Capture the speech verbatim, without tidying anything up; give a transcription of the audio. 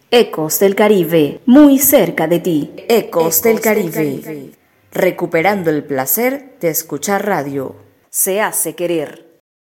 Ecos del Caribe, muy cerca de ti. Ecos del Caribe, recuperando el placer de escuchar radio. Se hace querer.